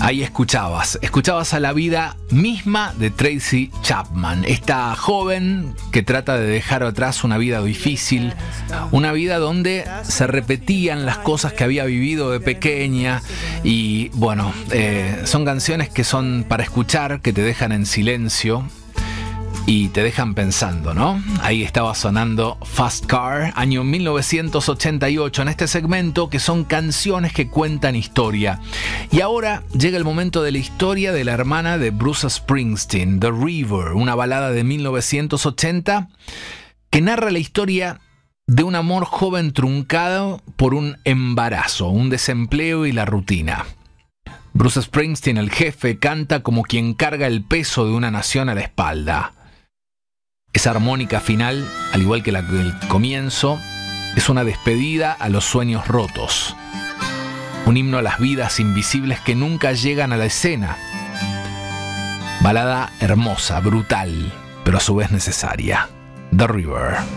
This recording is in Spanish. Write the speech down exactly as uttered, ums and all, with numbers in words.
Ahí escuchabas, escuchabas a la vida misma de Tracy Chapman, esta joven que trata de dejar atrás una vida difícil, una vida donde se repetían las cosas que había vivido de pequeña y bueno, eh, son canciones que son para escuchar, que te dejan en silencio y te dejan pensando, ¿no? Ahí estaba sonando Fast Car, año mil novecientos ochenta y ocho, en este segmento que son canciones que cuentan historia. Y ahora llega el momento de la historia de la hermana de Bruce Springsteen, The River, una balada de mil novecientos ochenta que narra la historia de un amor joven truncado por un embarazo, un desempleo y la rutina. Bruce Springsteen, el jefe, canta como quien carga el peso de una nación a la espalda. Esa armónica final, al igual que la del comienzo, es una despedida a los sueños rotos. Un himno a las vidas invisibles que nunca llegan a la escena. Balada hermosa, brutal, pero a su vez necesaria. The River.